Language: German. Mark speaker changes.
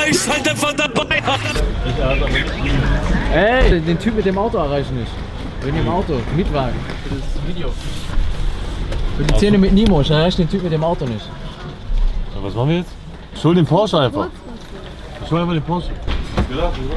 Speaker 1: Ich seid einfach dabei.
Speaker 2: Ey, den Typ mit dem Auto erreichen nicht. Wegen dem Auto, Mietwagen. Für das Video. Für die Szene mit Nemo, ich erreiche den Typ mit dem Auto nicht.
Speaker 3: Was machen wir jetzt? Ich hol den Porsche einfach. Ich hol einfach den Porsche.